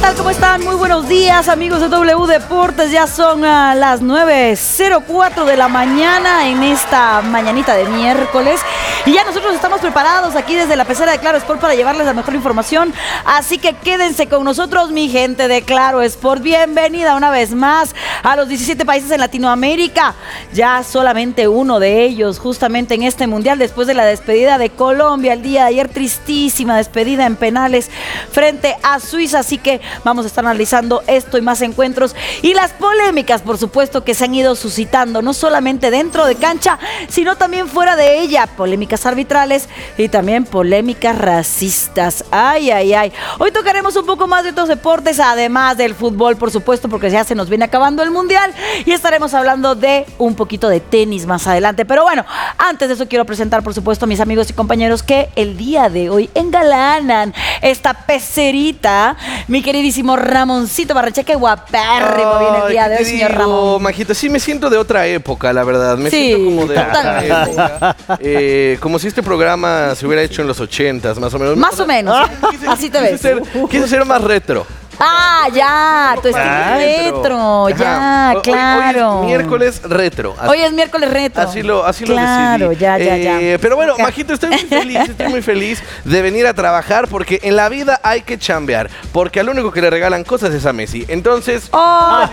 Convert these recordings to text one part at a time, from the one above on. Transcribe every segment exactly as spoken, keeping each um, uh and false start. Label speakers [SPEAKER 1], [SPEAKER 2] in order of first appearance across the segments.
[SPEAKER 1] ¿Qué tal? ¿Cómo están? Muy buenos días, amigos de W Deportes. Ya son uh, las nueve cero cuatro de la mañana en esta mañanita de miércoles. Y ya nosotros estamos preparados aquí desde la pecera de Claro Sport para llevarles la mejor información. Así que quédense con nosotros, mi gente de Claro Sport. Bienvenida una vez más a los diecisiete países en Latinoamérica. Ya solamente uno de ellos justamente en este mundial después de la despedida de Colombia el día de ayer. Tristísima despedida en penales frente a Suiza. Así que vamos a estar analizando esto y más encuentros y las polémicas, por supuesto, que se han ido suscitando, no solamente dentro de cancha, sino también fuera de ella. Polémicas arbitrales y también polémicas racistas. Ay, ay, ay. Hoy tocaremos un poco más de otros deportes, además del fútbol, por supuesto, porque ya se nos viene acabando el mundial y estaremos hablando de un poquito de tenis más adelante. Pero bueno, antes de eso quiero presentar, por supuesto, a mis amigos y compañeros que el día de hoy engalanan esta pecerita. Mi queridísimo Ramoncito Barrecheque, guapérrimo viene el día de hoy, señor Ramón.
[SPEAKER 2] Majito, sí me siento de otra época, la verdad. Me
[SPEAKER 1] sí,
[SPEAKER 2] siento como de
[SPEAKER 1] totalmente.
[SPEAKER 2] otra época. Eh, como si este programa se hubiera hecho en los ochentas, más o menos.
[SPEAKER 1] Más o menos,
[SPEAKER 2] quise,
[SPEAKER 1] así te
[SPEAKER 2] quise
[SPEAKER 1] ves.
[SPEAKER 2] Ser, quise ser más retro.
[SPEAKER 1] Ah, ya, tu estilo retro, ya,
[SPEAKER 2] Ajá.
[SPEAKER 1] claro.
[SPEAKER 2] Hoy, hoy es miércoles retro. Así,
[SPEAKER 1] hoy es miércoles retro.
[SPEAKER 2] Así lo, así
[SPEAKER 1] claro,
[SPEAKER 2] lo decidí.
[SPEAKER 1] ya, ya, ya.
[SPEAKER 2] Eh, pero bueno, Majito, estoy muy feliz, estoy muy feliz de venir a trabajar porque en la vida hay que chambear, porque al único que le regalan cosas es a Messi. Entonces,
[SPEAKER 1] oh,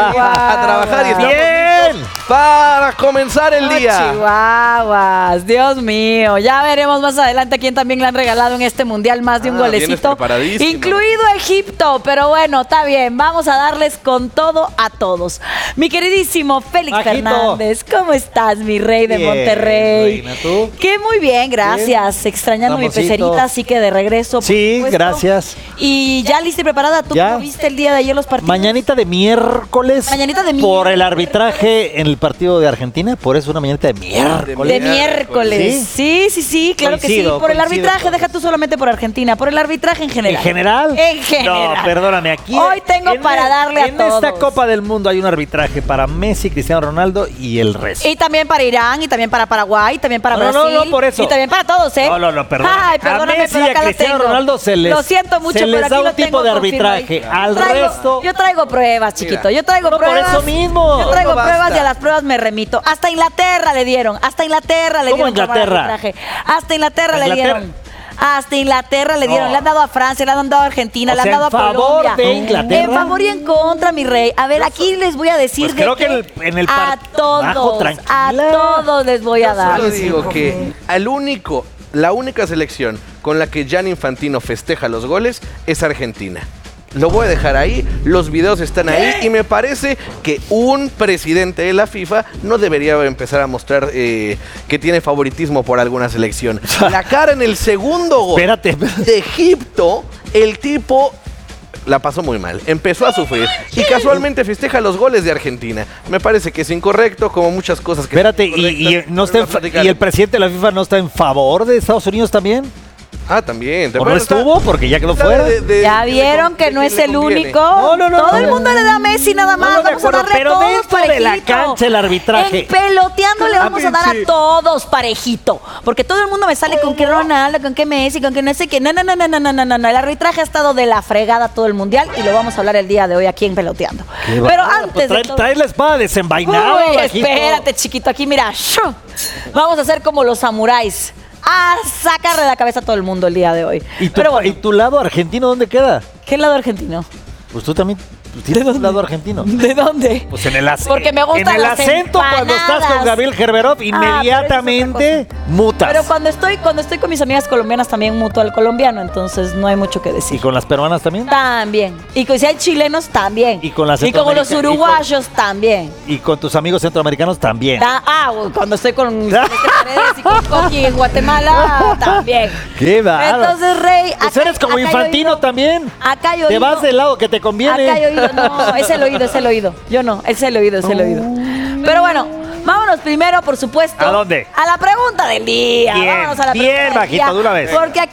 [SPEAKER 2] a trabajar y estamos
[SPEAKER 3] bien
[SPEAKER 2] listos para comenzar el
[SPEAKER 1] oh,
[SPEAKER 2] día.
[SPEAKER 1] Chihuahuas, Dios mío. Ya veremos más adelante a quién también le han regalado en este mundial más de un
[SPEAKER 2] Ah,
[SPEAKER 1] golecito, incluido Egipto. Pero bueno, está bien, vamos a darles con todo a todos. Mi queridísimo Félix
[SPEAKER 3] Majito.
[SPEAKER 1] Fernández, ¿cómo estás, mi rey de
[SPEAKER 3] Bien,
[SPEAKER 1] Monterrey?
[SPEAKER 3] reina, ¿tú?
[SPEAKER 1] Que muy bien, gracias.
[SPEAKER 3] Bien.
[SPEAKER 1] Extrañando mi
[SPEAKER 3] Ramoncito.
[SPEAKER 1] pecerita, así que de regreso. por
[SPEAKER 3] Sí,
[SPEAKER 1] supuesto.
[SPEAKER 3] gracias.
[SPEAKER 1] Y ya lista y preparada. ¿Tú
[SPEAKER 3] Ya.
[SPEAKER 1] cómo viste el día de ayer los partidos?
[SPEAKER 3] Mañanita de miércoles.
[SPEAKER 1] Mañanita de
[SPEAKER 3] Por el
[SPEAKER 1] miércoles.
[SPEAKER 3] arbitraje en el partido de Argentina. Por eso una mañanita de miércoles.
[SPEAKER 1] De miércoles. Sí, sí, sí, claro
[SPEAKER 3] Coincido,
[SPEAKER 1] que sí. Por el
[SPEAKER 3] coincido
[SPEAKER 1] arbitraje,
[SPEAKER 3] con
[SPEAKER 1] deja
[SPEAKER 3] eso.
[SPEAKER 1] tú solamente por Argentina, por el arbitraje en general.
[SPEAKER 3] ¿En general?
[SPEAKER 1] En general.
[SPEAKER 3] No, perdóname, aquí.
[SPEAKER 1] Hoy tengo
[SPEAKER 3] en
[SPEAKER 1] para
[SPEAKER 3] el-
[SPEAKER 1] darle a
[SPEAKER 3] en
[SPEAKER 1] todos.
[SPEAKER 3] esta Copa del Mundo hay un arbitraje para Messi, Cristiano Ronaldo y el resto.
[SPEAKER 1] Y también para Irán, y también para Paraguay, y también para
[SPEAKER 3] No, no,
[SPEAKER 1] Brasil.
[SPEAKER 3] no, por eso.
[SPEAKER 1] Y también para todos, ¿eh?
[SPEAKER 3] No, no, no, perdón.
[SPEAKER 1] Ay, perdóname,
[SPEAKER 3] a Messi
[SPEAKER 1] pero
[SPEAKER 3] y a
[SPEAKER 1] acá lo
[SPEAKER 3] Cristiano
[SPEAKER 1] tengo.
[SPEAKER 3] Ronaldo se les,
[SPEAKER 1] Lo siento mucho,
[SPEAKER 3] se
[SPEAKER 1] pero
[SPEAKER 3] les
[SPEAKER 1] aquí
[SPEAKER 3] da
[SPEAKER 1] lo
[SPEAKER 3] un tipo
[SPEAKER 1] tengo
[SPEAKER 3] de arbitraje.
[SPEAKER 1] confirmado.
[SPEAKER 3] Al
[SPEAKER 1] Traigo-
[SPEAKER 3] resto.
[SPEAKER 1] Yo traigo pruebas, chiquito.
[SPEAKER 2] Mira,
[SPEAKER 1] Yo traigo
[SPEAKER 3] no, por
[SPEAKER 1] pruebas.
[SPEAKER 3] eso mismo.
[SPEAKER 1] Yo traigo
[SPEAKER 2] No basta.
[SPEAKER 1] pruebas y a las pruebas me remito. Hasta Inglaterra le dieron. Hasta Inglaterra le
[SPEAKER 3] ¿Cómo
[SPEAKER 1] dieron. como
[SPEAKER 3] Inglaterra?
[SPEAKER 1] arbitraje. Hasta Inglaterra
[SPEAKER 3] ¿A
[SPEAKER 1] le
[SPEAKER 3] Inglaterra?
[SPEAKER 1] dieron. Hasta Inglaterra le dieron,
[SPEAKER 3] No.
[SPEAKER 1] le han dado a Francia, le han dado a Argentina,
[SPEAKER 3] O
[SPEAKER 1] le han
[SPEAKER 3] sea,
[SPEAKER 1] dado a
[SPEAKER 3] en favor
[SPEAKER 1] Colombia.
[SPEAKER 3] de Inglaterra.
[SPEAKER 1] En favor y en contra, mi rey. A ver, aquí les voy a decir
[SPEAKER 3] Pues
[SPEAKER 1] de
[SPEAKER 3] creo que en el- en el
[SPEAKER 1] a
[SPEAKER 3] par-
[SPEAKER 1] todos,
[SPEAKER 3] Bajo,
[SPEAKER 1] a
[SPEAKER 3] tranquila.
[SPEAKER 1] todos les voy a dar.
[SPEAKER 2] Solo digo que el único, la única selección con la que Gianni Infantino festeja los goles es Argentina. Lo voy a dejar ahí, los videos están ahí y me parece que un presidente de la FIFA no debería empezar a mostrar eh, que tiene favoritismo por alguna selección. La cara en el segundo gol
[SPEAKER 3] Espérate, espérate.
[SPEAKER 2] de Egipto, el tipo la pasó muy mal, empezó a sufrir y casualmente festeja los goles de Argentina. Me parece que es incorrecto, como muchas cosas que
[SPEAKER 3] Espérate,
[SPEAKER 2] son
[SPEAKER 3] y, y
[SPEAKER 2] incorrectas,
[SPEAKER 3] no está
[SPEAKER 2] pero
[SPEAKER 3] en
[SPEAKER 2] voy a
[SPEAKER 3] fa-
[SPEAKER 2] platicar.
[SPEAKER 3] y el presidente de la FIFA no está en favor de Estados Unidos también.
[SPEAKER 2] Ah, también.
[SPEAKER 3] ¿O no
[SPEAKER 2] Bueno, está-
[SPEAKER 3] estuvo? Porque ya quedó
[SPEAKER 2] está
[SPEAKER 3] fuera.
[SPEAKER 2] de- de-
[SPEAKER 1] Ya
[SPEAKER 2] de-
[SPEAKER 1] vieron
[SPEAKER 2] de-
[SPEAKER 1] que
[SPEAKER 2] de
[SPEAKER 1] no
[SPEAKER 2] quién
[SPEAKER 1] es
[SPEAKER 2] le
[SPEAKER 1] el
[SPEAKER 2] conviene.
[SPEAKER 1] único.
[SPEAKER 3] No, no, no,
[SPEAKER 1] Todo
[SPEAKER 3] no,
[SPEAKER 1] el
[SPEAKER 3] no.
[SPEAKER 1] mundo le da a Messi nada más.
[SPEAKER 3] No, no, de
[SPEAKER 1] vamos a
[SPEAKER 3] acuerdo,
[SPEAKER 1] darle
[SPEAKER 3] pero
[SPEAKER 1] a todos
[SPEAKER 3] dentro de la
[SPEAKER 1] parejito.
[SPEAKER 3] cancha el arbitraje.
[SPEAKER 1] En peloteando le
[SPEAKER 3] A
[SPEAKER 1] vamos
[SPEAKER 3] mí
[SPEAKER 1] a dar
[SPEAKER 3] sí.
[SPEAKER 1] a todos parejito. Porque todo el mundo me sale con que Ronaldo, con que Messi, con que no sé qué. No, no, no, no, no, no, no, no. El arbitraje ha estado de la fregada todo el mundial y lo vamos a hablar el día de hoy aquí en Peloteando.
[SPEAKER 3] Qué
[SPEAKER 1] Pero
[SPEAKER 3] bárbara,
[SPEAKER 1] antes
[SPEAKER 3] pues
[SPEAKER 1] de
[SPEAKER 3] trae,
[SPEAKER 1] todo-
[SPEAKER 3] trae la espada desenvainada.
[SPEAKER 1] Uy,
[SPEAKER 3] bajito.
[SPEAKER 1] espérate, chiquito. Aquí, mira. ¡shoo! Vamos a hacer como los samuráis. A sacarle la cabeza a todo el mundo el día de hoy.
[SPEAKER 3] ¿Y tu,
[SPEAKER 1] Pero bueno,
[SPEAKER 3] ¿Y tu lado argentino dónde queda?
[SPEAKER 1] ¿qué lado argentino?
[SPEAKER 3] Pues tú también tú tienes un lado argentino.
[SPEAKER 1] ¿De dónde?
[SPEAKER 3] Pues en el acento.
[SPEAKER 1] Porque me gustan
[SPEAKER 3] En el
[SPEAKER 1] las
[SPEAKER 3] acento cuando estás
[SPEAKER 1] empanadas.
[SPEAKER 3] con Gabriel Gerberov, inmediatamente mutas.
[SPEAKER 1] Pero cuando estoy, cuando estoy con mis amigas colombianas también mutuo al colombiano, entonces no hay mucho que
[SPEAKER 3] ¿Y
[SPEAKER 1] decir.
[SPEAKER 3] con las peruanas también?
[SPEAKER 1] También. Y con- si hay chilenos, también.
[SPEAKER 3] Y con las
[SPEAKER 1] Y como los
[SPEAKER 3] centroamericanas- y con-
[SPEAKER 1] uruguayos, también.
[SPEAKER 3] Y con tus amigos centroamericanos también.
[SPEAKER 1] Ta- ah, cuando estoy con Celeste Paredes y con Coqui en Guatemala, también.
[SPEAKER 3] ¡Qué bárbaro!
[SPEAKER 1] Entonces, Rey,
[SPEAKER 3] Pues
[SPEAKER 1] acá-
[SPEAKER 3] eres como
[SPEAKER 1] acá hay
[SPEAKER 3] Infantino
[SPEAKER 1] oído.
[SPEAKER 3] también.
[SPEAKER 1] Acá hay
[SPEAKER 3] Te
[SPEAKER 1] oído.
[SPEAKER 3] vas del lado que te conviene.
[SPEAKER 1] Acá hay oído, no, es el oído, es el oído. Yo no, es el oído, es el oído. Pero bueno, vámonos primero, por supuesto.
[SPEAKER 3] ¿A dónde?
[SPEAKER 1] A la pregunta del día.
[SPEAKER 3] Bien,
[SPEAKER 1] Vámonos a la
[SPEAKER 3] bien,
[SPEAKER 1] pregunta del
[SPEAKER 3] bajito,
[SPEAKER 1] día.
[SPEAKER 3] de una vez.
[SPEAKER 1] Porque aquí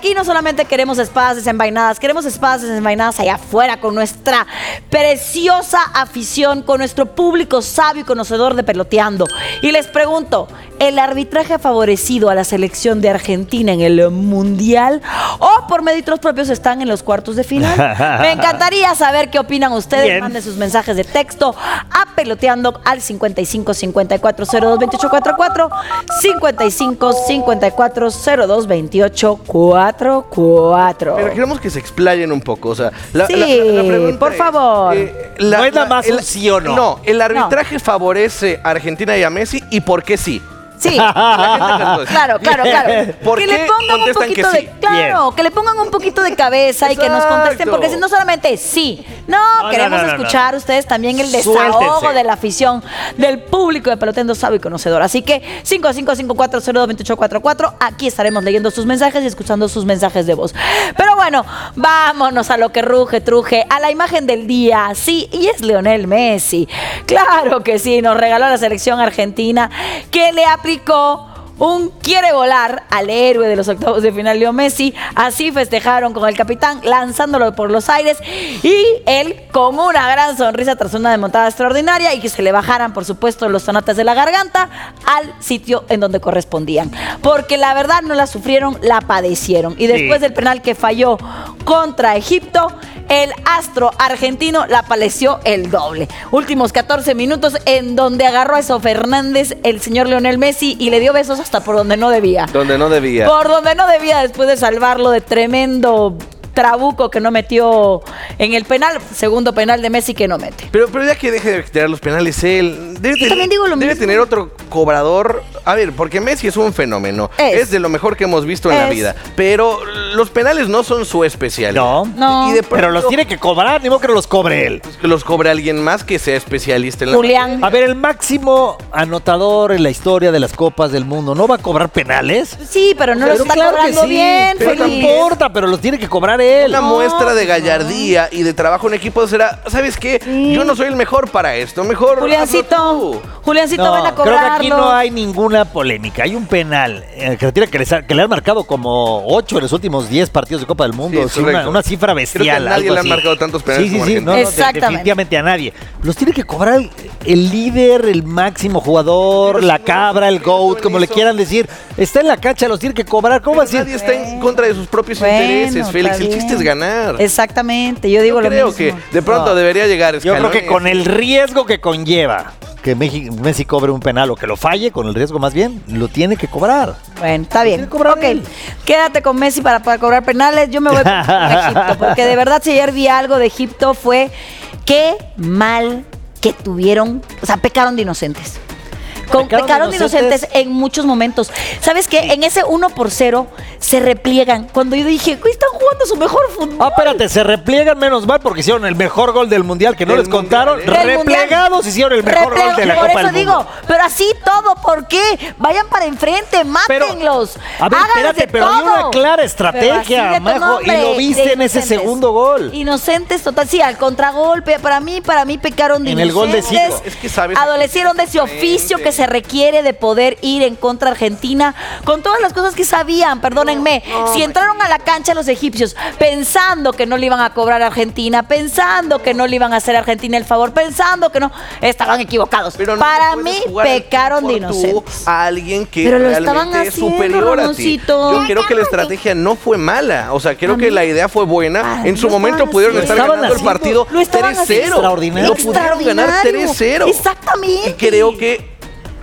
[SPEAKER 1] aquí no solamente queremos espadas desenvainadas, queremos espadas desenvainadas allá afuera con nuestra preciosa afición, con nuestro público sabio y conocedor de peloteando. Y les pregunto, ¿el arbitraje ha favorecido a la selección de Argentina en el Mundial o por méritos propios están en los cuartos de final? Me encantaría saber qué opinan ustedes.
[SPEAKER 3] Bien.
[SPEAKER 1] Manden sus mensajes de texto a peloteando al cincuenta y cinco cincuenta y cuatro cero dos veintiocho cuarenta y cuatro, cincuenta y cinco cincuenta y cuatro cero dos veintiocho cuarenta y cuatro.
[SPEAKER 2] Pero queremos que se explayen un poco, o sea, la,
[SPEAKER 1] Sí,
[SPEAKER 2] la- la- la pregunta
[SPEAKER 1] por
[SPEAKER 2] es,
[SPEAKER 1] favor.
[SPEAKER 2] la-
[SPEAKER 3] No es nada
[SPEAKER 2] la-
[SPEAKER 3] más
[SPEAKER 2] el-
[SPEAKER 3] un sí o no.
[SPEAKER 2] No, el arbitraje favorece a Argentina y a Messi, ¿y por qué sí?
[SPEAKER 1] Sí.
[SPEAKER 2] La gente cantó eso.
[SPEAKER 1] Claro, claro, claro.
[SPEAKER 2] ¿Por
[SPEAKER 1] que
[SPEAKER 2] qué
[SPEAKER 1] le pongan un
[SPEAKER 2] contestan
[SPEAKER 1] poquito
[SPEAKER 2] que
[SPEAKER 1] de.
[SPEAKER 2] sí?
[SPEAKER 1] Claro,
[SPEAKER 3] Bien.
[SPEAKER 1] que le pongan un poquito de cabeza y que nos contesten,
[SPEAKER 2] Exacto.
[SPEAKER 1] porque si no solamente sí. No,
[SPEAKER 3] No,
[SPEAKER 1] queremos
[SPEAKER 3] no, no, no,
[SPEAKER 1] escuchar
[SPEAKER 3] no.
[SPEAKER 1] ustedes también el desahogo
[SPEAKER 3] Suéltense.
[SPEAKER 1] de la afición del público de Pelotendo Sabio y Conocedor. Así que cinco cinco cinco cuatro cero dos veintiocho cuarenta y cuatro, aquí estaremos leyendo sus mensajes y escuchando sus mensajes de voz. Pero bueno, vámonos a lo que ruge, truje, a la imagen del día. Sí, y es Lionel Messi. Claro que sí, nos regaló la selección argentina que le aplicó un quiere volar al héroe de los octavos de final, Leo Messi. Así festejaron con el capitán, lanzándolo por los aires, y él con una gran sonrisa tras una desmontada extraordinaria y que se le bajaran, por supuesto, los tonates de la garganta al sitio en donde correspondían. Porque la verdad no la sufrieron, la padecieron. Y después
[SPEAKER 3] Sí.
[SPEAKER 1] del penal que falló contra Egipto, el astro argentino la padeció el doble. Últimos catorce minutos en donde agarró a Eso Fernández, el señor Lionel Messi, y le dio besos hasta por donde no debía.
[SPEAKER 2] Donde no debía.
[SPEAKER 1] Por donde no debía, después de salvarlo de tremendo trabuco que no metió en el penal. Segundo penal de Messi que no mete.
[SPEAKER 2] Pero, pero ya que deje de tirar los penales él, debe, tener,
[SPEAKER 1] también digo lo
[SPEAKER 2] debe
[SPEAKER 1] mismo.
[SPEAKER 2] tener otro cobrador. A ver, porque Messi es un fenómeno.
[SPEAKER 1] Es.
[SPEAKER 2] Es, de lo mejor que hemos visto en la
[SPEAKER 1] Es.
[SPEAKER 2] vida. Pero los penales no son su especialidad.
[SPEAKER 3] No.
[SPEAKER 1] No.
[SPEAKER 2] Y de
[SPEAKER 3] Pero los
[SPEAKER 2] pronto,
[SPEAKER 3] tiene que cobrar, ni modo que los cobre él.
[SPEAKER 2] que los cobre alguien más que sea especialista en la
[SPEAKER 1] Julián.
[SPEAKER 3] A ver, el máximo anotador en la historia de las Copas del Mundo, ¿no va a cobrar penales?
[SPEAKER 1] Sí, pero no lo
[SPEAKER 3] Pero
[SPEAKER 1] está
[SPEAKER 3] claro que
[SPEAKER 1] cobrando
[SPEAKER 3] sí,
[SPEAKER 1] bien,
[SPEAKER 3] pero no
[SPEAKER 1] Feliz.
[SPEAKER 3] importa, pero los tiene que cobrar él.
[SPEAKER 2] Una
[SPEAKER 1] No,
[SPEAKER 2] muestra de
[SPEAKER 1] no.
[SPEAKER 2] gallardía y de trabajo en equipo será, ¿sabes qué?
[SPEAKER 1] Sí.
[SPEAKER 2] Yo no soy el mejor para esto, mejor hazlo
[SPEAKER 1] Juliancito,
[SPEAKER 2] tú.
[SPEAKER 1] Juliancito,
[SPEAKER 3] No,
[SPEAKER 1] ven a
[SPEAKER 3] creo
[SPEAKER 1] cobrarlo.
[SPEAKER 3] que aquí no hay ninguna polémica. Hay un penal en Argentina que, les ha- que le han marcado como ocho en los últimos diez partidos de Copa del Mundo.
[SPEAKER 2] Sí,
[SPEAKER 3] Sí, una,
[SPEAKER 2] correcto.
[SPEAKER 3] una cifra bestial.
[SPEAKER 2] Creo que a nadie
[SPEAKER 3] algo
[SPEAKER 2] le han
[SPEAKER 3] así.
[SPEAKER 2] marcado tantos penales
[SPEAKER 3] Sí, sí,
[SPEAKER 2] como
[SPEAKER 3] sí.
[SPEAKER 2] Argentina.
[SPEAKER 3] No, no, de-
[SPEAKER 1] Exactamente.
[SPEAKER 3] definitivamente a nadie. Los tiene que cobrar el, el líder, el máximo jugador,
[SPEAKER 2] Pero
[SPEAKER 3] la
[SPEAKER 2] si no
[SPEAKER 3] cabra, el
[SPEAKER 2] se fijó
[SPEAKER 3] GOAT,
[SPEAKER 2] en
[SPEAKER 3] como le
[SPEAKER 2] eso.
[SPEAKER 3] quieran decir. Está en la cancha, los tiene que cobrar. ¿Cómo va a
[SPEAKER 2] Pero
[SPEAKER 3] decir?
[SPEAKER 2] nadie está en contra de sus propios
[SPEAKER 1] Bueno,
[SPEAKER 2] intereses, Félix.
[SPEAKER 1] está
[SPEAKER 2] El chiste
[SPEAKER 1] bien.
[SPEAKER 2] es ganar.
[SPEAKER 1] Exactamente, yo digo
[SPEAKER 2] Yo
[SPEAKER 1] lo
[SPEAKER 2] creo
[SPEAKER 1] mismo.
[SPEAKER 2] que de pronto
[SPEAKER 3] No.
[SPEAKER 2] debería llegar
[SPEAKER 3] Yo creo que
[SPEAKER 2] Scaloni.
[SPEAKER 3] con el riesgo que conlleva que Meji- Messi cobre un penal o que lo falle, con el riesgo más bien, lo tiene que cobrar.
[SPEAKER 1] Bueno, está bien.
[SPEAKER 3] tiene que cobrar
[SPEAKER 1] Ok,
[SPEAKER 3] él.
[SPEAKER 1] quédate con Messi para, para cobrar penales. Yo me voy con Egipto, porque de verdad si ayer vi algo de Egipto fue qué mal que tuvieron, o sea, pecaron de inocentes. Con,
[SPEAKER 3] Pecaron
[SPEAKER 1] pecaron,
[SPEAKER 3] de
[SPEAKER 1] de inocentes en muchos momentos. ¿Sabes qué? En ese uno por cero se repliegan. Cuando yo dije, "Güey, están jugando su mejor fútbol".
[SPEAKER 3] Ah, espérate, se repliegan menos mal porque hicieron el mejor gol del mundial que no
[SPEAKER 2] Del
[SPEAKER 3] les contaron.
[SPEAKER 2] mundial,
[SPEAKER 1] Del
[SPEAKER 3] Replegados
[SPEAKER 1] mundial.
[SPEAKER 3] hicieron el mejor
[SPEAKER 1] Replega-
[SPEAKER 3] gol de la
[SPEAKER 1] por
[SPEAKER 3] Copa
[SPEAKER 1] eso
[SPEAKER 3] del
[SPEAKER 1] digo,
[SPEAKER 3] Mundo.
[SPEAKER 1] pero así todo, ¿por qué? Vayan para enfrente,
[SPEAKER 3] Pero,
[SPEAKER 1] mátenlos.
[SPEAKER 3] a ver,
[SPEAKER 1] háganles
[SPEAKER 3] espérate,
[SPEAKER 1] de
[SPEAKER 3] pero hay
[SPEAKER 1] todo.
[SPEAKER 3] una clara
[SPEAKER 1] Pero
[SPEAKER 3] estrategia,
[SPEAKER 1] así de tu
[SPEAKER 3] Majo, y lo
[SPEAKER 1] nombre,
[SPEAKER 3] viste
[SPEAKER 1] de
[SPEAKER 3] en ese
[SPEAKER 1] inocentes.
[SPEAKER 3] segundo gol.
[SPEAKER 1] Inocentes total, sí, al contragolpe. Para mí, para mí pecaron de
[SPEAKER 3] En el gol de
[SPEAKER 1] inocentes.
[SPEAKER 3] Zico.
[SPEAKER 2] Es que sabes-
[SPEAKER 1] Adolecieron de ese oficio que se requiere de poder ir en contra de Argentina con todas las cosas que sabían, perdónenme. Si entraron a la cancha los egipcios pensando que no le iban a cobrar a Argentina, pensando que no le iban a hacer a Argentina el favor, pensando que no, estaban equivocados.
[SPEAKER 2] Pero no
[SPEAKER 1] Para
[SPEAKER 2] puedes
[SPEAKER 1] mí
[SPEAKER 2] jugar al
[SPEAKER 1] pecaron de
[SPEAKER 2] tú por tú
[SPEAKER 1] inocentes.
[SPEAKER 2] a alguien que
[SPEAKER 1] Pero lo
[SPEAKER 2] realmente
[SPEAKER 1] estaban
[SPEAKER 2] es
[SPEAKER 1] haciendo,
[SPEAKER 2] superior a ti.
[SPEAKER 1] Ramoncito.
[SPEAKER 2] Yo creo que la estrategia no fue mala. O sea, creo
[SPEAKER 1] A
[SPEAKER 2] que
[SPEAKER 1] mí-
[SPEAKER 2] la idea fue buena.
[SPEAKER 1] Ay,
[SPEAKER 2] En su
[SPEAKER 1] lo
[SPEAKER 2] momento
[SPEAKER 1] estaban
[SPEAKER 2] pudieron
[SPEAKER 1] haciendo.
[SPEAKER 2] estar
[SPEAKER 3] Lo estaban
[SPEAKER 2] ganando el
[SPEAKER 3] haciendo.
[SPEAKER 2] partido
[SPEAKER 1] Lo estaban
[SPEAKER 2] tres cero.
[SPEAKER 3] extraordinario.
[SPEAKER 2] Lo pudieron ganar
[SPEAKER 1] Extraordinario.
[SPEAKER 2] tres cero.
[SPEAKER 1] Exactamente.
[SPEAKER 2] Y creo que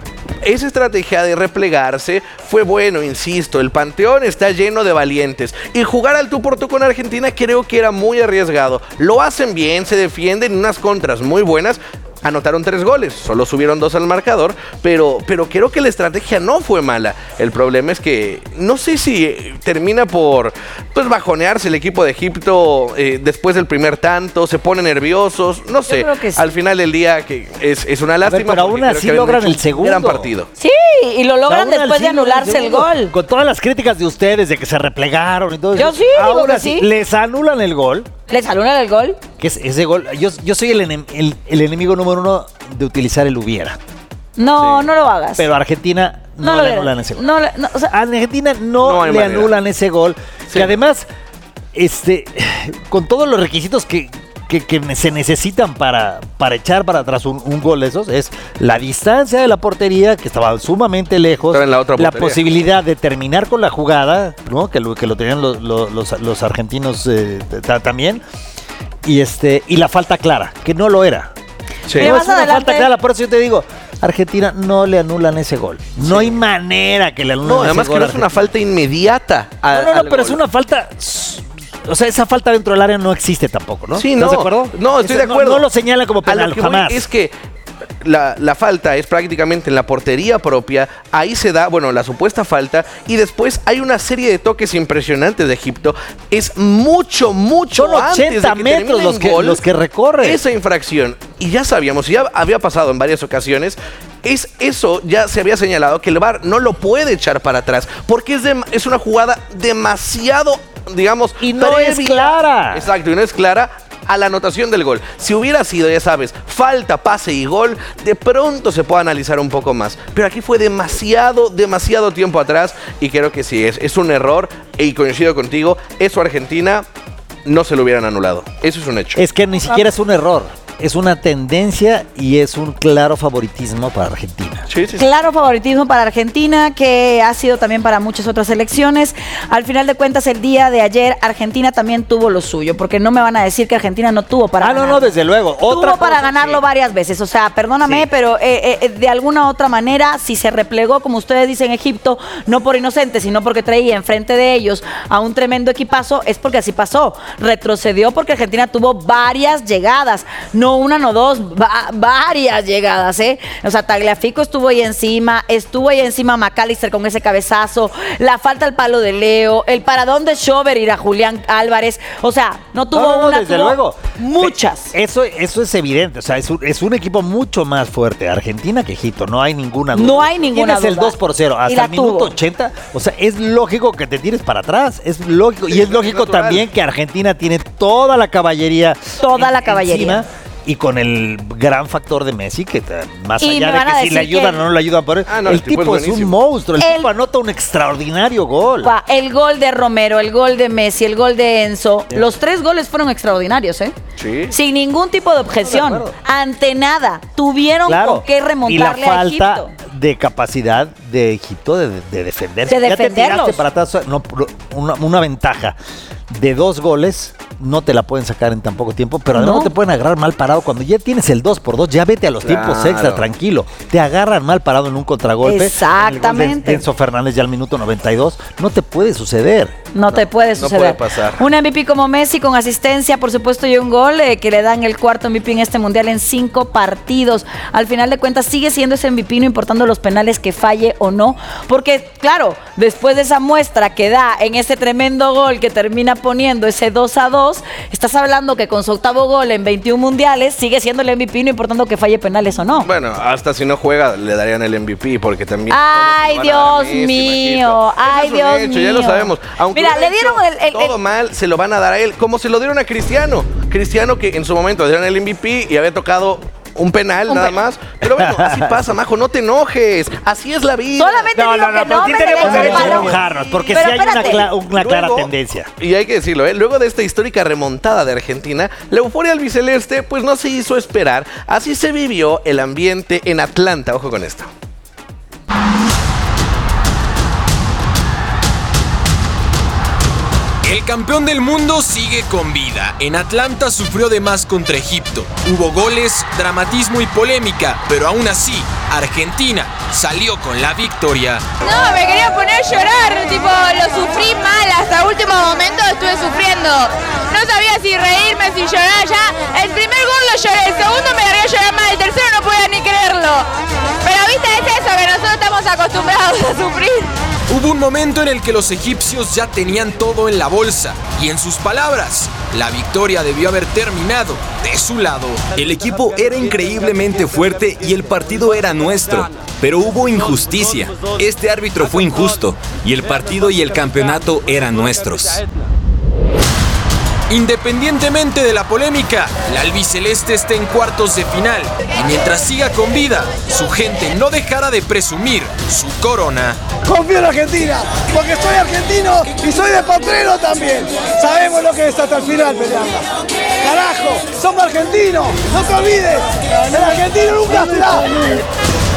[SPEAKER 2] esa estrategia de replegarse fue bueno, insisto. El panteón está lleno de valientes. Y jugar al tú por tú con Argentina creo que era muy arriesgado. Lo hacen bien, se defienden, unas contras muy buenas. Anotaron tres goles, solo subieron dos al marcador, pero, pero creo que la estrategia no fue mala. El problema es que no sé si eh, termina por pues bajonearse el equipo de Egipto eh, después del primer tanto, se ponen nerviosos, no sé.
[SPEAKER 1] creo que sí.
[SPEAKER 2] Al final del día que es, es una lástima.
[SPEAKER 3] pero
[SPEAKER 2] porque
[SPEAKER 3] aún
[SPEAKER 2] creo
[SPEAKER 3] así
[SPEAKER 2] que habían
[SPEAKER 3] logran
[SPEAKER 2] hecho
[SPEAKER 3] el
[SPEAKER 2] un
[SPEAKER 3] segundo.
[SPEAKER 2] gran partido.
[SPEAKER 1] Sí, y lo logran
[SPEAKER 3] Aún
[SPEAKER 1] después
[SPEAKER 3] así,
[SPEAKER 1] de anularse el
[SPEAKER 3] segundo,
[SPEAKER 1] gol.
[SPEAKER 3] Con todas las críticas de ustedes de que se replegaron y todo
[SPEAKER 1] Yo
[SPEAKER 3] eso.
[SPEAKER 1] sí, digo
[SPEAKER 3] aún
[SPEAKER 1] que
[SPEAKER 3] así,
[SPEAKER 1] sí.
[SPEAKER 3] les anulan el gol.
[SPEAKER 1] ¿Les anulan el gol?
[SPEAKER 3] Que es ese gol. Yo, yo soy el, enem- el, el enemigo número uno de utilizar el hubiera.
[SPEAKER 1] No,
[SPEAKER 2] Sí.
[SPEAKER 1] no lo hagas.
[SPEAKER 3] Pero a Argentina no,
[SPEAKER 1] lo
[SPEAKER 3] le
[SPEAKER 1] vieron.
[SPEAKER 3] anulan ese gol.
[SPEAKER 1] No le- no, o sea,
[SPEAKER 3] A Argentina no,
[SPEAKER 2] No hay
[SPEAKER 3] le
[SPEAKER 2] manera.
[SPEAKER 3] anulan ese gol.
[SPEAKER 2] Sí.
[SPEAKER 3] Que además, este, con todos los requisitos que, que, que se necesitan para, para echar para atrás un, un gol de esos, es la distancia de la portería, que estaba sumamente lejos,
[SPEAKER 2] Estaba en la otra portería.
[SPEAKER 3] posibilidad de terminar con la jugada, ¿no? Que lo, que lo tenían los, los, los, los argentinos eh, t- también, y, este, y la falta clara, que no lo era.
[SPEAKER 2] Sí.
[SPEAKER 1] Me
[SPEAKER 3] No
[SPEAKER 1] vas
[SPEAKER 3] es una
[SPEAKER 1] adelante.
[SPEAKER 3] falta clara, por eso yo te digo, Argentina no le anulan ese gol. No hay manera que le anulen
[SPEAKER 2] No,
[SPEAKER 3] ese
[SPEAKER 2] además
[SPEAKER 3] gol.
[SPEAKER 2] que no
[SPEAKER 3] a
[SPEAKER 2] es una
[SPEAKER 3] Argentina.
[SPEAKER 2] falta inmediata. a-
[SPEAKER 3] No, no, no,
[SPEAKER 2] al
[SPEAKER 3] pero
[SPEAKER 2] gol.
[SPEAKER 3] es una falta. O sea, esa falta dentro del área no existe tampoco, ¿no?
[SPEAKER 2] Sí,
[SPEAKER 3] ¿Estás
[SPEAKER 2] no.
[SPEAKER 3] de acuerdo?
[SPEAKER 2] No, estoy
[SPEAKER 3] Ese-
[SPEAKER 2] de acuerdo.
[SPEAKER 3] No, lo señalan como
[SPEAKER 2] A
[SPEAKER 3] penal,
[SPEAKER 2] lo que voy
[SPEAKER 3] jamás.
[SPEAKER 2] es que la, la falta es prácticamente en la portería propia, ahí se da, bueno, la supuesta falta, y después hay una serie de toques impresionantes de Egipto. Es mucho, mucho
[SPEAKER 3] Son
[SPEAKER 2] antes de
[SPEAKER 3] ochenta
[SPEAKER 2] que
[SPEAKER 3] metros
[SPEAKER 2] termine
[SPEAKER 3] los
[SPEAKER 2] el
[SPEAKER 3] que,
[SPEAKER 2] gol,
[SPEAKER 3] los que recorre.
[SPEAKER 2] esa infracción. Y ya sabíamos, ya había pasado en varias ocasiones, es eso, ya se había señalado que el V A R no lo puede echar para atrás, porque es, de- es una jugada demasiado, digamos,
[SPEAKER 3] Y no es
[SPEAKER 2] previa.
[SPEAKER 3] clara.
[SPEAKER 2] Exacto, y no es clara a la anotación del gol. Si hubiera sido, ya sabes, falta, pase y gol, de pronto se puede analizar un poco más. Pero aquí fue demasiado, demasiado tiempo atrás, y creo que sí, es, es un error, y coincido contigo, eso a Argentina no se lo hubieran anulado. Eso es un hecho.
[SPEAKER 3] Es que ni siquiera es un error. Es una tendencia y es un claro favoritismo para Argentina.
[SPEAKER 2] Sí, sí, sí.
[SPEAKER 1] Claro favoritismo para Argentina, que ha sido también para muchas otras selecciones. Al final de cuentas, el día de ayer, Argentina también tuvo lo suyo, porque no me van a decir que Argentina no tuvo para
[SPEAKER 3] Ah, no,
[SPEAKER 1] ganarlo.
[SPEAKER 3] no, desde luego. Otra
[SPEAKER 1] Tuvo para
[SPEAKER 3] cosa,
[SPEAKER 1] ganarlo
[SPEAKER 3] sí.
[SPEAKER 1] varias veces. O sea, perdóname,
[SPEAKER 3] Sí.
[SPEAKER 1] pero eh, eh, de alguna otra manera, si se replegó, como ustedes dicen, Egipto, no por inocente, sino porque traía enfrente de ellos a un tremendo equipazo, es porque así pasó. Retrocedió porque Argentina tuvo varias llegadas, no una, no dos, va- varias llegadas, ¿eh? O sea, Tagliafico estuvo ahí encima, estuvo ahí encima McAllister con ese cabezazo, la falta al palo de Leo, el paradón de Schober y a Julián Álvarez. O sea, no tuvo
[SPEAKER 3] No, no,
[SPEAKER 1] una,
[SPEAKER 3] desde
[SPEAKER 1] tuvo
[SPEAKER 3] luego.
[SPEAKER 1] muchas.
[SPEAKER 3] Eso, eso es evidente. O sea, es un, es un equipo mucho más fuerte Argentina que Egipto. No hay ninguna duda.
[SPEAKER 1] No hay ninguna
[SPEAKER 3] Tienes el
[SPEAKER 1] duda.
[SPEAKER 3] dos por cero
[SPEAKER 1] Y
[SPEAKER 3] hasta
[SPEAKER 1] la
[SPEAKER 3] el minuto
[SPEAKER 1] tuvo.
[SPEAKER 3] ochenta. O sea, es lógico que te tires para atrás. Es lógico. Y es lógico
[SPEAKER 2] natural.
[SPEAKER 3] también que Argentina tiene toda la caballería.
[SPEAKER 1] Toda
[SPEAKER 3] en-
[SPEAKER 1] la caballería.
[SPEAKER 3] encima, y con el gran factor de Messi, que ta- más
[SPEAKER 1] Y me
[SPEAKER 3] allá de
[SPEAKER 1] van a
[SPEAKER 3] que si le
[SPEAKER 1] decir
[SPEAKER 3] ayudan
[SPEAKER 1] que-
[SPEAKER 3] o no le ayudan, por
[SPEAKER 2] Ah, no,
[SPEAKER 3] el,
[SPEAKER 2] el tipo
[SPEAKER 3] tipo
[SPEAKER 2] es
[SPEAKER 3] es un
[SPEAKER 2] buenísimo.
[SPEAKER 3] monstruo. El,
[SPEAKER 1] El-
[SPEAKER 3] tipo anota un extraordinario gol.
[SPEAKER 1] Pa, El gol de Romero, el gol de Messi, el gol de Enzo, los tres goles fueron extraordinarios, ¿eh?
[SPEAKER 2] Sí.
[SPEAKER 1] Sin ningún tipo de objeción.
[SPEAKER 3] De acuerdo.
[SPEAKER 1] Ante nada. Tuvieron
[SPEAKER 3] Claro.
[SPEAKER 1] con qué
[SPEAKER 3] Y la
[SPEAKER 1] remontarle a
[SPEAKER 3] falta
[SPEAKER 1] Egipto.
[SPEAKER 3] de capacidad de Egipto de, de defenderse.
[SPEAKER 1] De
[SPEAKER 3] Ya te
[SPEAKER 1] defenderlos.
[SPEAKER 3] tiraste para atrás, no, una, una ventaja de dos goles no te la pueden sacar en tan poco tiempo, pero además
[SPEAKER 1] No.
[SPEAKER 3] no te pueden agarrar mal parado. Cuando ya tienes el dos por dos, ya vete a los
[SPEAKER 2] Claro.
[SPEAKER 3] tiempos extra, tranquilo. Te agarran mal parado en un contragolpe.
[SPEAKER 1] Exactamente.
[SPEAKER 3] En el gol de Enzo Fernández ya al minuto noventa y dos. No te puede suceder.
[SPEAKER 1] No, te puede
[SPEAKER 2] no
[SPEAKER 1] suceder.
[SPEAKER 2] puede pasar.
[SPEAKER 1] Un M V P como Messi con asistencia, por supuesto, y un gol eh, que le dan el cuarto M V P en este mundial en cinco partidos. Al final de cuentas sigue siendo ese M V P, no importando los penales que falle o no. Porque, claro, después de esa muestra que da en ese tremendo gol que termina poniendo ese dos a dos, estás hablando que con su octavo gol en veintiún mundiales sigue siendo el M V P, no importando que falle penales o no.
[SPEAKER 2] Bueno, hasta si no juega le darían el M V P porque también...
[SPEAKER 1] Ay,
[SPEAKER 2] todos se lo van a dar a
[SPEAKER 1] Dios
[SPEAKER 2] Messi,
[SPEAKER 1] mío,
[SPEAKER 2] Majito.
[SPEAKER 1] ay,
[SPEAKER 2] Eso es un
[SPEAKER 1] Dios
[SPEAKER 2] hecho, ya lo
[SPEAKER 1] mío.
[SPEAKER 2] sabemos. Aunque
[SPEAKER 1] Mira,
[SPEAKER 2] hubiera
[SPEAKER 1] le dieron
[SPEAKER 2] hecho
[SPEAKER 1] el- el-
[SPEAKER 2] todo
[SPEAKER 1] el-
[SPEAKER 2] mal, se lo van a dar a él, como se lo dieron a Cristiano. Cristiano que en su momento le dieron el M V P y había tocado un penal
[SPEAKER 1] Un
[SPEAKER 2] nada
[SPEAKER 1] penal.
[SPEAKER 2] más. Pero bueno, así pasa, Majo, no te enojes. Así es la vida.
[SPEAKER 1] Solamente digo que no,
[SPEAKER 3] pero sí
[SPEAKER 1] me
[SPEAKER 3] tenemos
[SPEAKER 1] den el
[SPEAKER 3] derecho a
[SPEAKER 1] balón.
[SPEAKER 3] enojarnos, porque
[SPEAKER 1] Pero
[SPEAKER 3] sí hay una,
[SPEAKER 1] espérate.
[SPEAKER 3] cla- una clara
[SPEAKER 2] Luego-
[SPEAKER 3] tendencia.
[SPEAKER 2] Y hay que decirlo, ¿eh? Luego de esta histórica remontada de Argentina, la euforia albiceleste pues no se hizo esperar. Así se vivió el ambiente en Atlanta. Ojo con esto.
[SPEAKER 4] El campeón del mundo sigue con vida. En Atlanta sufrió de más contra Egipto. Hubo goles, dramatismo y polémica, pero aún así, Argentina salió con la victoria.
[SPEAKER 5] No, me quería poner a llorar, tipo, lo sufrí mal, hasta último momento estuve sufriendo. No sabía si reírme, si llorar ya. El primer gol lo lloré, el segundo me largué a llorar más, el tercero no podía ni creerlo. Pero viste, es eso, que nosotros estamos acostumbrados a sufrir.
[SPEAKER 4] Hubo un momento en el que los egipcios ya tenían todo en la bolsa, y en sus palabras, la victoria debió haber terminado de su lado.
[SPEAKER 6] El equipo era increíblemente fuerte y el partido era nuestro, pero hubo injusticia. Este árbitro fue injusto y el partido y el campeonato eran nuestros.
[SPEAKER 4] Independientemente de la polémica, la albiceleste está en cuartos de final y mientras siga con vida, su gente no dejará de presumir su corona.
[SPEAKER 7] Confío en Argentina, porque soy argentino y soy de Potrero también. Sabemos lo que es hasta el final peleando. Carajo, somos argentinos, no te olvides, el argentino nunca será.